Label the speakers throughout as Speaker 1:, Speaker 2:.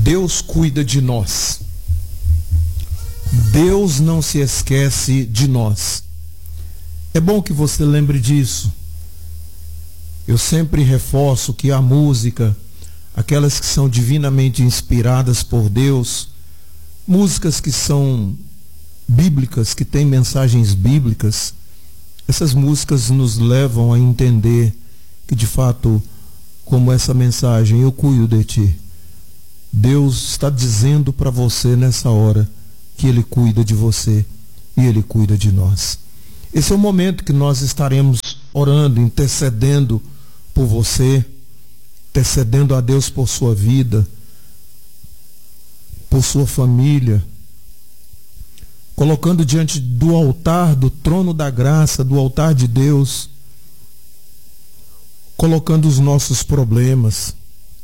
Speaker 1: Deus cuida de nós. Deus não se esquece de nós. É bom que você lembre disso. Eu sempre reforço que a música, aquelas que são divinamente inspiradas por Deus, músicas que são bíblicas, que têm mensagens bíblicas, essas músicas nos levam a entender que de fato, como essa mensagem, eu cuido de ti. Deus está dizendo para você nessa hora que Ele cuida de você e Ele cuida de nós. Esse é o momento que nós estaremos orando, intercedendo por você, intercedendo a Deus por sua vida, por sua família, colocando diante do altar, do trono da graça, do altar de Deus, colocando os nossos problemas,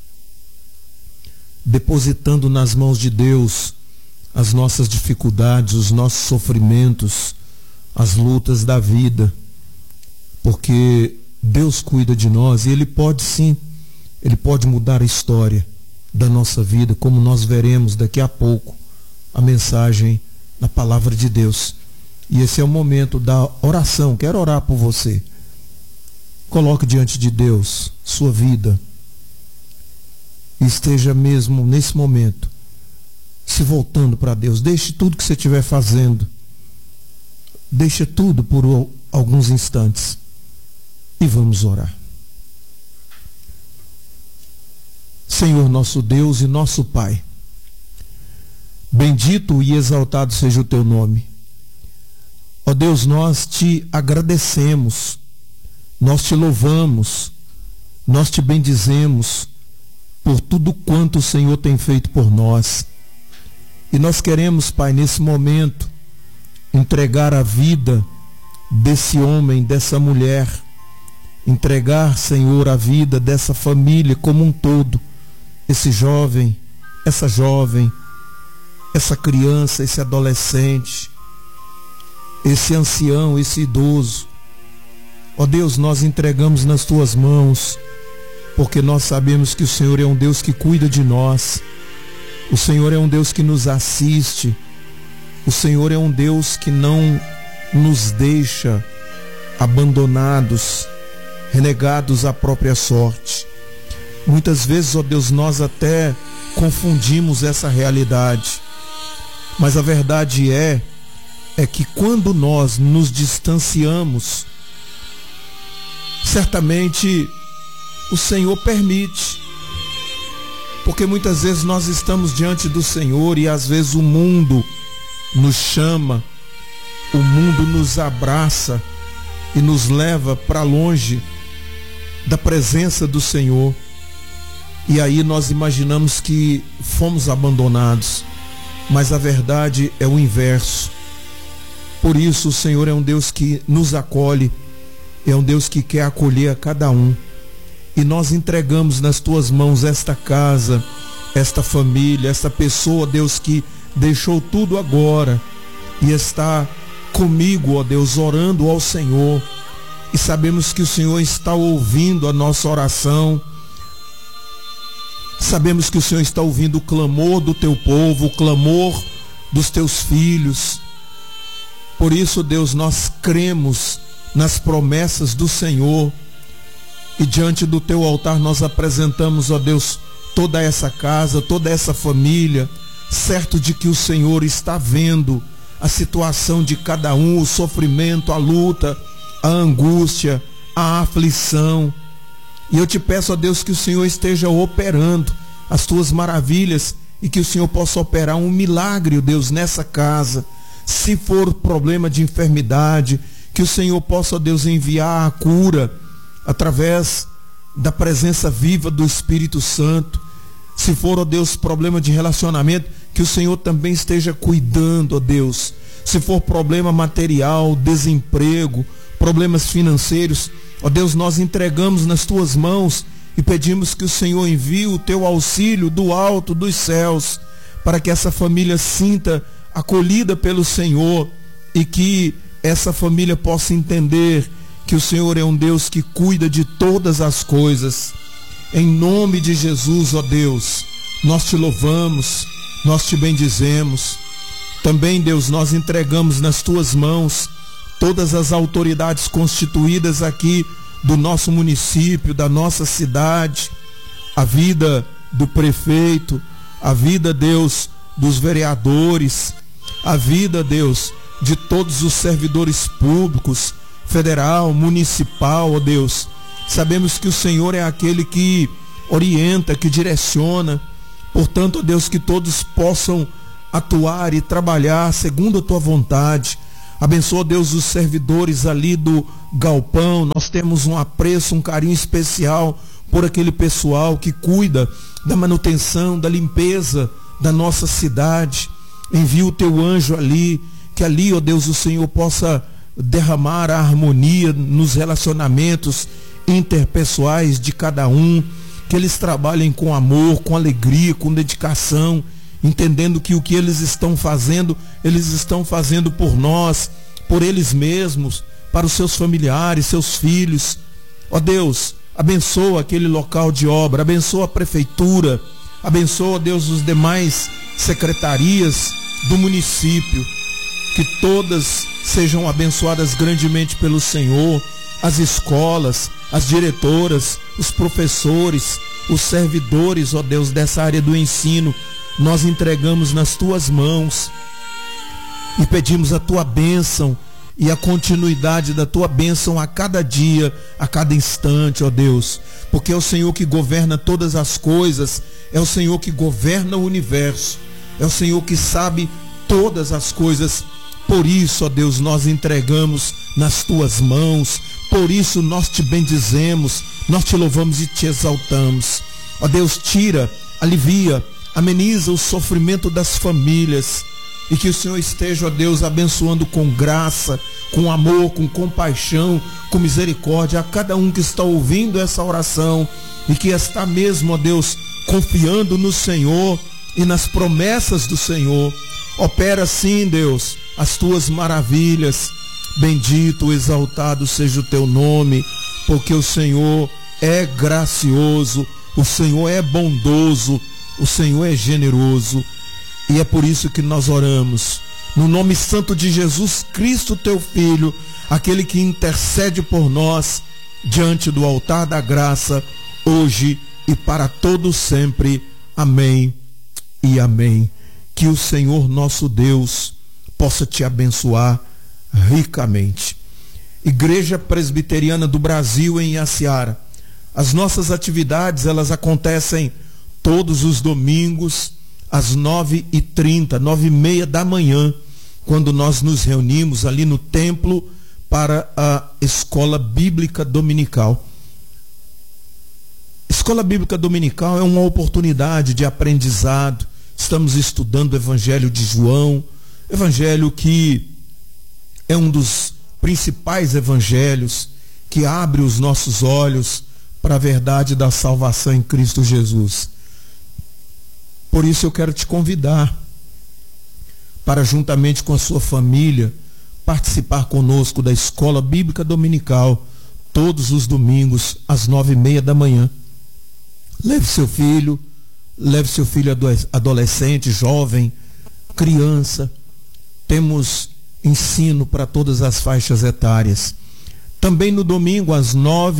Speaker 1: depositando nas mãos de Deus as nossas dificuldades, os nossos sofrimentos, as lutas da vida, porque Deus cuida de nós e Ele pode sim, Ele pode mudar a história da nossa vida, como nós veremos daqui a pouco a mensagem na palavra de Deus. E esse é o momento da oração. Quero orar por você. Coloque diante de Deus sua vida e esteja mesmo nesse momento se voltando para Deus. Deixe tudo que você estiver fazendo, deixe tudo por alguns instantes e vamos orar. Senhor nosso Deus e nosso Pai, bendito e exaltado seja o teu nome. Ó Deus, nós te agradecemos, nós te louvamos, nós te bendizemos por tudo quanto o Senhor tem feito por nós. E nós queremos, Pai, nesse momento, entregar a vida desse homem, dessa mulher, entregar, Senhor, a vida dessa família como um todo, esse jovem, essa criança, esse adolescente, esse ancião, esse idoso. Ó Deus, nós entregamos nas tuas mãos, porque nós sabemos que o Senhor é um Deus que cuida de nós. O Senhor é um Deus que nos assiste. O Senhor é um Deus que não nos deixa abandonados, renegados à própria sorte. Muitas vezes, ó Deus, nós até confundimos essa realidade. Mas a verdade é que quando nós nos distanciamos, certamente o Senhor permite. Porque muitas vezes nós estamos diante do Senhor e às vezes o mundo nos chama, o mundo nos abraça e nos leva para longe da presença do Senhor. E aí nós imaginamos que fomos abandonados, mas a verdade é o inverso. Por isso o Senhor é um Deus que nos acolhe, é um Deus que quer acolher a cada um. E nós entregamos nas tuas mãos esta casa, esta família, esta pessoa, Deus, que deixou tudo agora e está comigo, ó Deus, orando ao Senhor. E sabemos que o Senhor está ouvindo a nossa oração. Sabemos que o Senhor está ouvindo o clamor do teu povo, o clamor dos teus filhos. Por isso, Deus, nós cremos nas promessas do Senhor. E diante do teu altar nós apresentamos, ó Deus, toda essa casa, toda essa família, certo de que o Senhor está vendo a situação de cada um, o sofrimento, a luta, a angústia, a aflição. E eu te peço, ó Deus, que o Senhor esteja operando as tuas maravilhas e que o Senhor possa operar um milagre, ó Deus, nessa casa. Se for problema de enfermidade, que o Senhor possa, ó Deus, enviar a cura através da presença viva do Espírito Santo. Se for, ó Deus, problema de relacionamento, que o Senhor também esteja cuidando, ó Deus. Se for problema material, desemprego, problemas financeiros, ó Deus, nós entregamos nas tuas mãos e pedimos que o Senhor envie o teu auxílio do alto dos céus, para que essa família sinta acolhida pelo Senhor e que essa família possa entender que o Senhor é um Deus que cuida de todas as coisas. Em nome de Jesus, ó Deus, nós te louvamos, nós te bendizemos. Também, Deus, nós entregamos nas tuas mãos todas as autoridades constituídas aqui do nosso município, da nossa cidade, a vida do prefeito, a vida, Deus, dos vereadores, a vida, Deus, de todos os servidores públicos, federal, municipal, ó Deus. Sabemos que o Senhor é aquele que orienta, que direciona. Portanto, ó Deus, que todos possam atuar e trabalhar segundo a tua vontade. Abençoa, Deus, os servidores ali do galpão. Nós temos um apreço, um carinho especial por aquele pessoal que cuida da manutenção, da limpeza da nossa cidade. Envia o teu anjo ali, que ali, ó Deus, o Senhor possa derramar a harmonia nos relacionamentos interpessoais de cada um, que eles trabalhem com amor, com alegria, com dedicação, entendendo que o que eles estão fazendo por nós, por eles mesmos, para os seus familiares, seus filhos. Ó Deus, abençoa aquele local de obra, abençoa a prefeitura, abençoa, Deus, os demais secretarias do município, que todas sejam abençoadas grandemente pelo Senhor, as escolas, as diretoras, os professores, os servidores, ó Deus, dessa área do ensino, nós entregamos nas tuas mãos e pedimos a tua bênção e a continuidade da tua bênção a cada dia, a cada instante, ó Deus, porque é o Senhor que governa todas as coisas, é o Senhor que governa o universo, é o Senhor que sabe todas as coisas. Por isso, ó Deus, nós entregamos nas tuas mãos, por isso nós te bendizemos, nós te louvamos e te exaltamos. Ó Deus, tira, alivia, ameniza o sofrimento das famílias, e que o Senhor esteja, ó Deus, abençoando com graça, com amor, com compaixão, com misericórdia a cada um que está ouvindo essa oração e que está mesmo, ó Deus, confiando no Senhor e nas promessas do Senhor. Opera sim, Deus, as tuas maravilhas. Bendito, exaltado seja o teu nome, porque o Senhor é gracioso, o Senhor é bondoso, o Senhor é generoso. E é por isso que nós oramos, no nome santo de Jesus Cristo, teu Filho, aquele que intercede por nós diante do altar da graça, hoje e para todo sempre. Amém e amém. Que o Senhor nosso Deus possa te abençoar ricamente. Igreja Presbiteriana do Brasil em Iaciara. As nossas atividades, elas acontecem todos os domingos às 9h30, 9h30 da manhã, quando nós nos reunimos ali no templo para a Escola Bíblica Dominical. Escola Bíblica Dominical é uma oportunidade de aprendizado. Estamos estudando o Evangelho de João, evangelho que é um dos principais evangelhos que abre os nossos olhos para a verdade da salvação em Cristo Jesus. Por isso eu quero te convidar para, juntamente com a sua família, participar conosco da Escola Bíblica Dominical, todos os domingos, às 9h30 da manhã. Leve seu filho adolescente, jovem, criança. Temos ensino para todas as faixas etárias. Também no domingo, às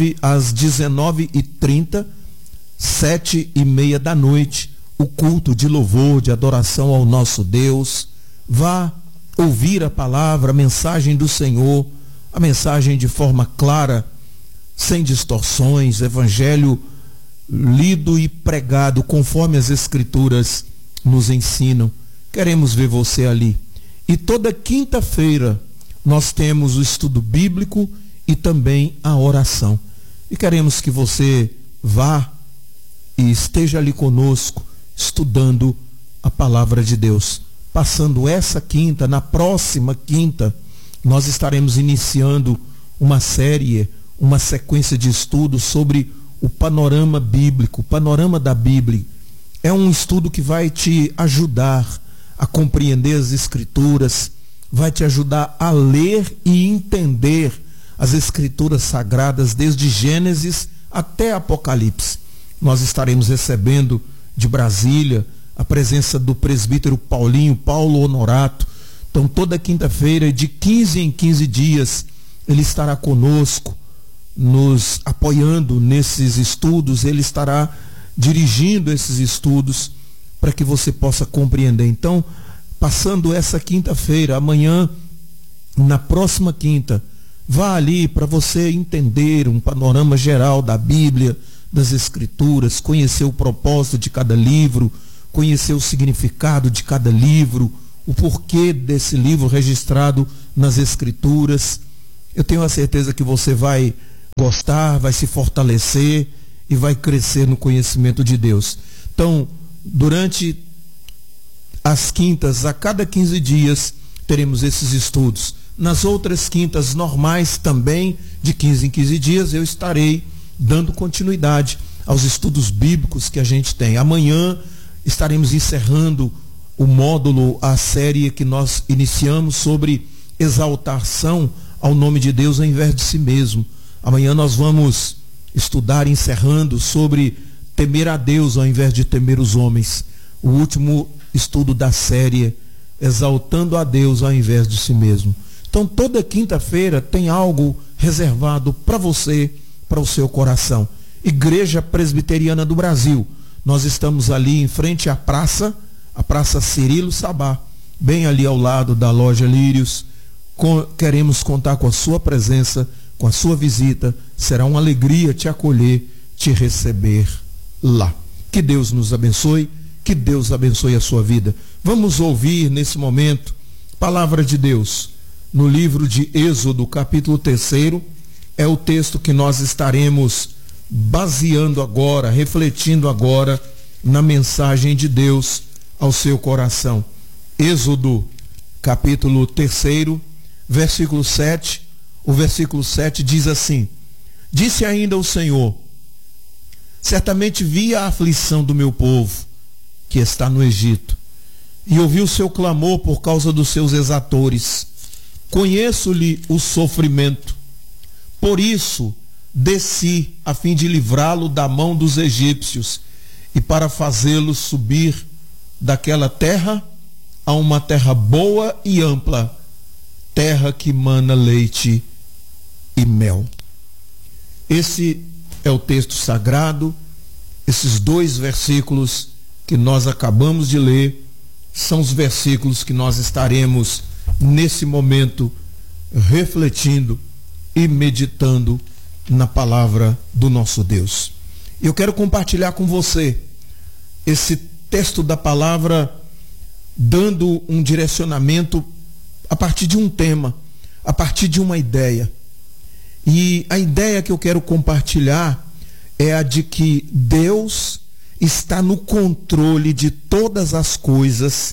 Speaker 1: 19h30, 7h30 da noite, o culto de louvor, de adoração ao nosso Deus. Vá ouvir a palavra, a mensagem do Senhor, a mensagem de forma clara, sem distorções, evangelho lido e pregado conforme as Escrituras nos ensinam. Queremos ver você ali. E toda quinta-feira nós temos o estudo bíblico e também a oração. E queremos que você vá e esteja ali conosco, estudando a palavra de Deus. Passando essa quinta, na próxima quinta, nós estaremos iniciando uma série, uma sequência de estudos sobre o panorama bíblico, o panorama da Bíblia. É um estudo que vai te ajudar a compreender as Escrituras, vai te ajudar a ler e entender as Escrituras sagradas desde Gênesis até Apocalipse. Nós estaremos recebendo de Brasília, a presença do presbítero Paulo Honorato. Então, toda quinta-feira, de 15 em 15 dias, ele estará conosco, nos apoiando nesses estudos, ele estará dirigindo esses estudos para que você possa compreender. Então, passando essa quinta-feira, amanhã, na próxima quinta, vá ali para você entender um panorama geral da Bíblia, das Escrituras, conhecer o propósito de cada livro, conhecer o significado de cada livro, o porquê desse livro registrado nas Escrituras. Eu tenho a certeza que você vai gostar, vai se fortalecer e vai crescer no conhecimento de Deus. Então, durante as quintas, a cada 15 dias, teremos esses estudos. Nas outras quintas normais também, de 15 em 15 dias, eu estarei dando continuidade aos estudos bíblicos que a gente tem. Amanhã estaremos encerrando o módulo, a série que nós iniciamos sobre exaltação ao nome de Deus ao invés de si mesmo. Amanhã nós vamos estudar, encerrando, sobre temer a Deus ao invés de temer os homens. O último estudo da série, exaltando a Deus ao invés de si mesmo. Então, toda quinta-feira tem algo reservado para você, para o seu coração. Igreja Presbiteriana do Brasil. Nós estamos ali em frente à praça, a Praça Cirilo Sabá, bem ali ao lado da loja Lírios. Queremos contar com a sua presença, com a sua visita. Será uma alegria te acolher, te receber lá. Que Deus nos abençoe, que Deus abençoe a sua vida. Vamos ouvir nesse momento palavra de Deus no livro de Êxodo, capítulo 3. É o texto que nós estaremos baseando agora, refletindo agora na mensagem de Deus ao seu coração. Êxodo, capítulo 3, versículo 7. O versículo 7 diz assim: Disse ainda o Senhor: Certamente vi a aflição do meu povo, que está no Egito, e ouvi o seu clamor por causa dos seus exatores. Conheço-lhe o sofrimento. Por isso desci, a fim de livrá-lo da mão dos egípcios, e para fazê-lo subir daquela terra a uma terra boa e ampla, terra que mana leite e mel. Esse é o texto sagrado. Esses 2 versículos que nós acabamos de ler são os versículos que nós estaremos nesse momento refletindo e meditando na palavra do nosso Deus. Eu quero compartilhar com você esse texto da palavra, dando um direcionamento a partir de um tema, a partir de uma ideia. E a ideia que eu quero compartilhar é a de que Deus está no controle de todas as coisas,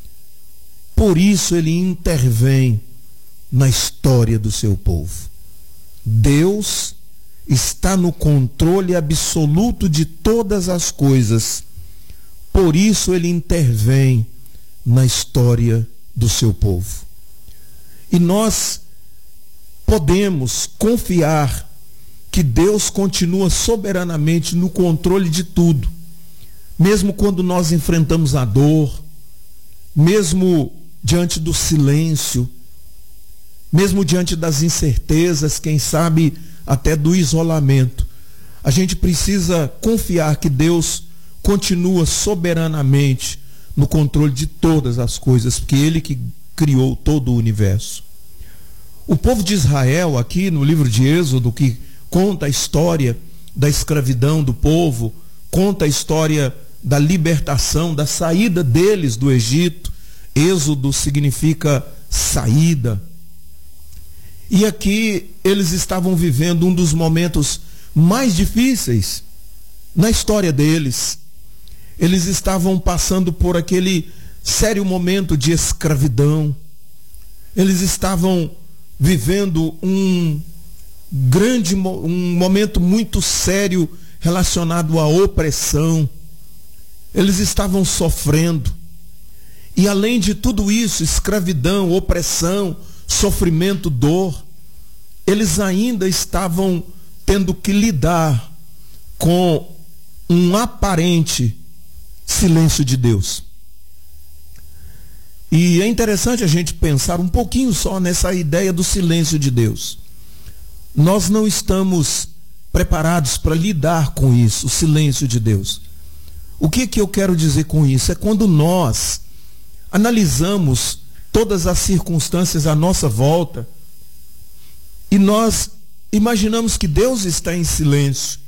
Speaker 1: por isso ele intervém na história do seu povo. Deus está no controle absoluto de todas as coisas, por isso ele intervém na história do seu povo. E nós podemos confiar que Deus continua soberanamente no controle de tudo, mesmo quando nós enfrentamos a dor, mesmo diante do silêncio, mesmo diante das incertezas, quem sabe até do isolamento. A gente precisa confiar que Deus continua soberanamente no controle de todas as coisas, porque Ele que criou todo o universo. O povo de Israel, aqui no livro de Êxodo, que conta a história da escravidão do povo, conta a história da libertação, da saída deles do Egito. Êxodo significa saída. E aqui eles estavam vivendo um dos momentos mais difíceis na história deles. Eles estavam passando por aquele sério momento de escravidão. Eles estavam vivendo um momento muito sério relacionado à opressão. Eles estavam sofrendo. E além de tudo isso, escravidão, opressão, sofrimento, dor, eles ainda estavam tendo que lidar com um aparente silêncio de Deus. E é interessante a gente pensar um pouquinho só nessa ideia do silêncio de Deus. Nós não estamos preparados para lidar com isso, o silêncio de Deus. O que eu quero dizer com isso? É quando nós analisamos todas as circunstâncias à nossa volta e nós imaginamos que Deus está em silêncio.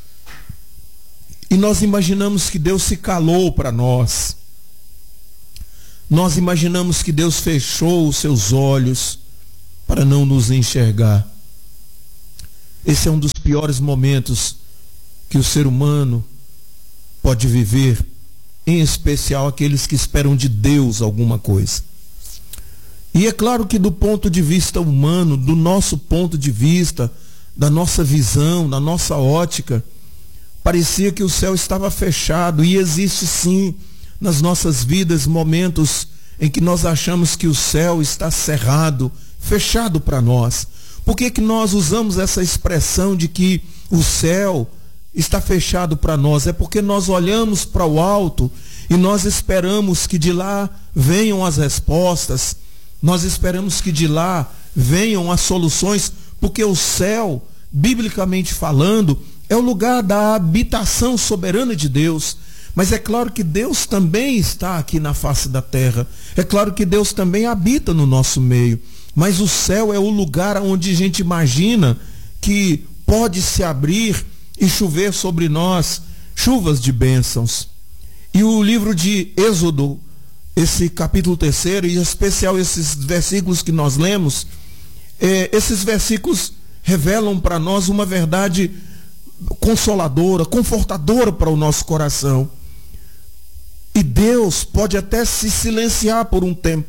Speaker 1: E nós imaginamos que Deus se calou para nós. Nós imaginamos que Deus fechou os seus olhos para não nos enxergar. Esse é um dos piores momentos que o ser humano pode viver, em especial aqueles que esperam de Deus alguma coisa. E é claro que do ponto de vista humano, do nosso ponto de vista, da nossa visão, da nossa ótica, parecia que o céu estava fechado, e existe sim nas nossas vidas momentos em que nós achamos que o céu está cerrado, fechado para nós. Por que nós usamos essa expressão de que o céu está fechado para nós? É porque nós olhamos para o alto e nós esperamos que de lá venham as respostas, nós esperamos que de lá venham as soluções, porque o céu, biblicamente falando, é o lugar da habitação soberana de Deus. Mas é claro que Deus também está aqui na face da terra. É claro que Deus também habita no nosso meio. Mas o céu é o lugar onde a gente imagina que pode se abrir e chover sobre nós chuvas de bênçãos. E o livro de Êxodo, esse capítulo 3, e em especial esses versículos que nós lemos, esses versículos revelam para nós uma verdade consoladora, confortadora para o nosso coração. E Deus pode até se silenciar por um tempo,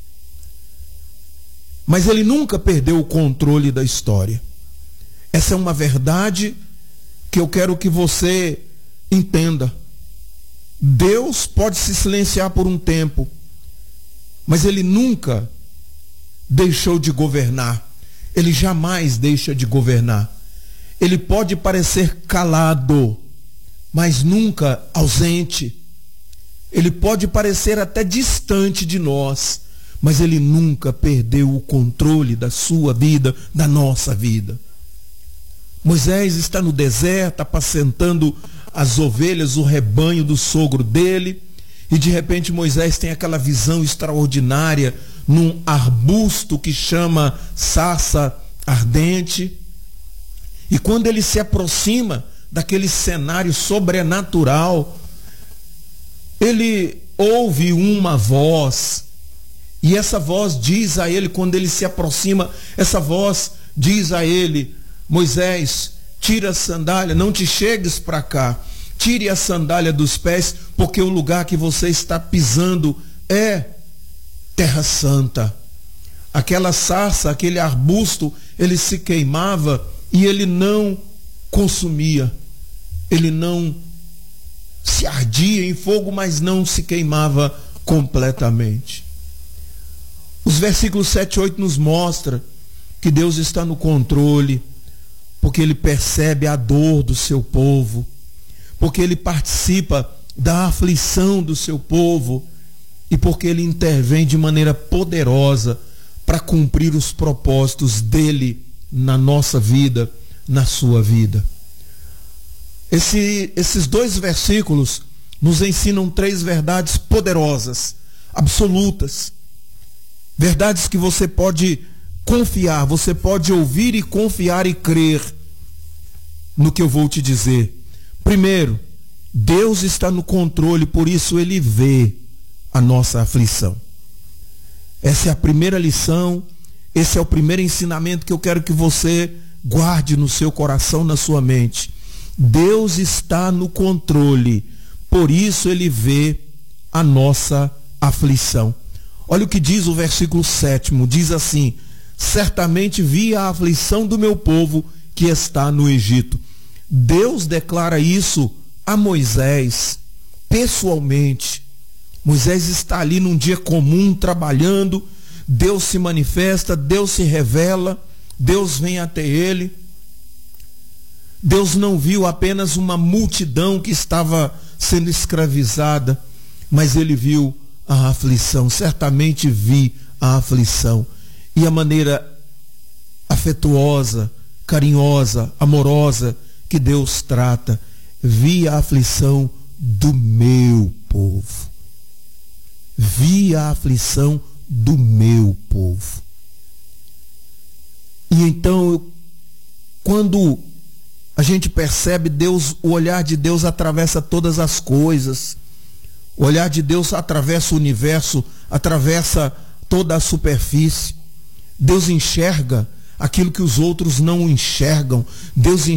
Speaker 1: mas Ele nunca perdeu o controle da história. Essa é uma verdade que eu quero que você entenda. Deus pode se silenciar por um tempo, mas Ele nunca deixou de governar. Ele jamais deixa de governar. Ele pode parecer calado, mas nunca ausente. Ele pode parecer até distante de nós, mas Ele nunca perdeu o controle da sua vida, da nossa vida. Moisés está no deserto, apacentando as ovelhas, o rebanho do sogro dele, e de repente Moisés tem aquela visão extraordinária num arbusto que chama sarça ardente. E quando ele se aproxima daquele cenário sobrenatural, ele ouve uma voz, e essa voz diz a ele, quando ele se aproxima, essa voz diz a ele: Moisés, tira a sandália, não te chegues para cá, tire a sandália dos pés, porque o lugar que você está pisando é terra santa. Aquela sarça, aquele arbusto, ele se queimava e ele não consumia, ele não se ardia em fogo, mas não se queimava completamente. Os versículos 7 e 8 nos mostram que Deus está no controle, porque Ele percebe a dor do seu povo, porque Ele participa da aflição do seu povo, e porque Ele intervém de maneira poderosa para cumprir os propósitos dEle na nossa vida, na sua vida. Esses dois versículos nos ensinam 3 verdades poderosas, absolutas. Verdades que você pode confiar, você pode ouvir e confiar e crer no que eu vou te dizer. Primeiro, Deus está no controle, por isso Ele vê a nossa aflição. Essa é a primeira lição, esse é o primeiro ensinamento que eu quero que você guarde no seu coração, na sua mente. Deus está no controle, por isso Ele vê a nossa aflição. Olha o que diz o versículo 7, diz assim: certamente vi a aflição do meu povo que está no Egito. Deus declara isso a Moisés, pessoalmente. Moisés está ali num dia comum, trabalhando, Deus se manifesta, Deus se revela, Deus vem até ele. Deus não viu apenas uma multidão que estava sendo escravizada, mas ele viu a aflição, certamente vi a aflição, e a maneira afetuosa, carinhosa, amorosa que Deus trata. Vi a aflição do meu povo. Vi a aflição do meu povo. E então, quando a gente percebe Deus, o olhar de Deus atravessa todas as coisas. O olhar de Deus atravessa o universo, atravessa toda a superfície. Deus enxerga aquilo que os outros não enxergam. Deus